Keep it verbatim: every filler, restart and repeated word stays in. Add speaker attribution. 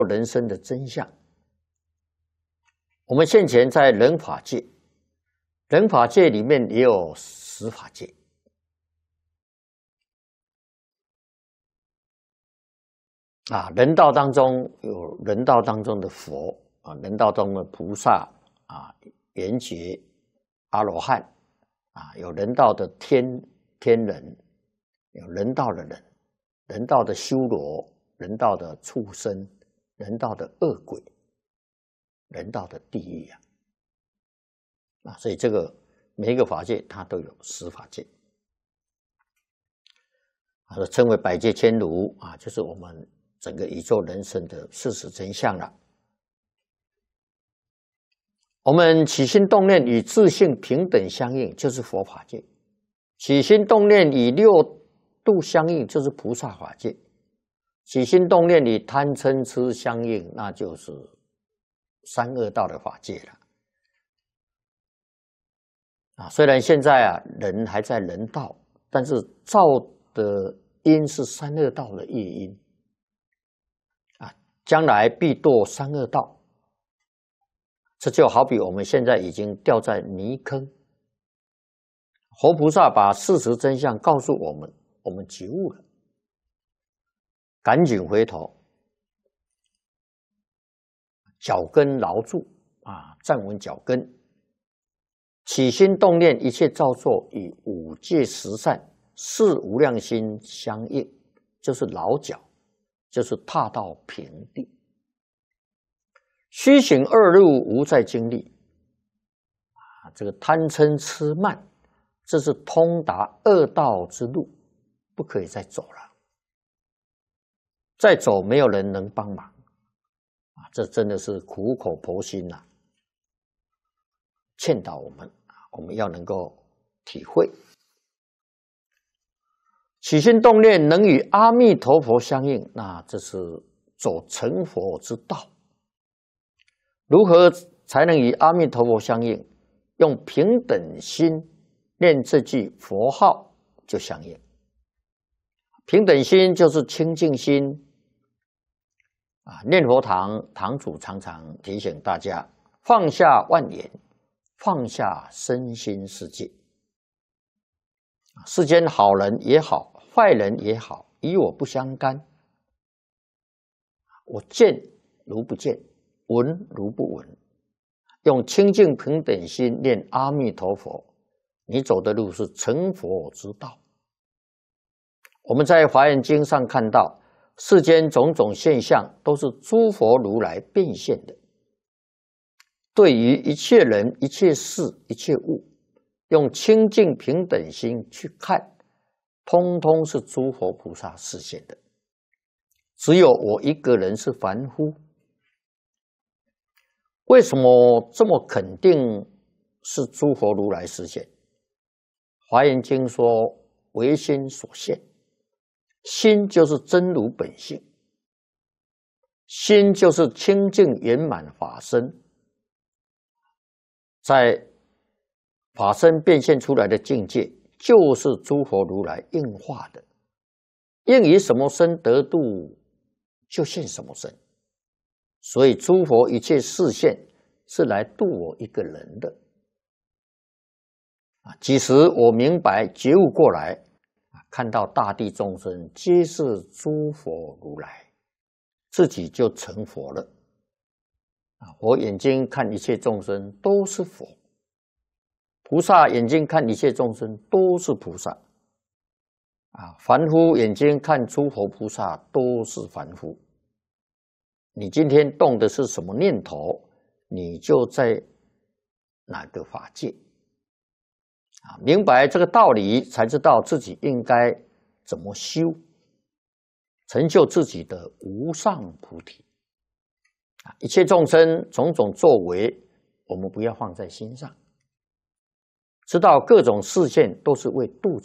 Speaker 1: 人生的真相。我们现前在人法界，人法界里面也有十法界。啊，人道当中有人道当中的佛啊，人道中的菩萨啊，圆觉、阿罗汉啊，有人道的天天人，有人道的人，人道的修罗，人道的畜生，人道的恶鬼，人道的地狱啊！啊，所以这个每一个法界它都有十法界，啊，称为百界千如啊，就是我们整个宇宙人生的事实真相了。我们起心动念与自性平等相应，就是佛法界；起心动念与六度相应，就是菩萨法界；起心动念与贪嗔痴相应，那就是三恶道的法界了。啊，虽然现在啊人还在人道，但是造的因是三恶道的业因。啊，将来必堕三恶道。这就好比我们现在已经掉在泥坑，活菩萨把事实真相告诉我们，我们觉悟了，赶紧回头，脚跟牢住啊，站稳脚跟，起心动念一切造作与五戒十善、四无量心相应，就是牢脚，就是踏到平地。虚行二路无再经历，啊，这个贪嗔痴慢，这是通达恶道之路，不可以再走了。再走没有人能帮忙，啊，这真的是苦口婆心呐，劝导我们，我们要能够体会。起心动念能与阿弥陀佛相应，那这是走成佛之道。如何才能与阿弥陀佛相应？用平等心念这句佛号就相应。平等心就是清净心啊！念佛堂堂主常常提醒大家：放下万缘，放下身心世界。世间好人也好，坏人也好，与我不相干。我见如不见，闻如不闻，用清净平等心念阿弥陀佛，你走的路是成佛之道。我们在《华严经》上看到，世间种种现象都是诸佛如来变现的。对于一切人、一切事、一切物，用清净平等心去看，通通是诸佛菩萨示现的。只有我一个人是凡夫。为什么这么肯定是诸佛如来示现？华严经说唯心所现，心就是真如本性，心就是清净圆满法身，在法身变现出来的境界，就是诸佛如来应化的，应以什么身得度，就现什么身。所以诸佛一切示现是来度我一个人的啊！即使我明白觉悟过来，看到大地众生皆是诸佛如来，自己就成佛了啊！我眼睛看一切众生都是佛，菩萨眼睛看一切众生都是菩萨啊！凡夫眼睛看诸佛菩萨都是凡夫。你今天动的是什么念头，你就在哪个法界啊？明白这个道理，才知道自己应该怎么修，成就自己的无上菩提啊！一切众生种种作为，我们不要放在心上，知道各种示现都是为度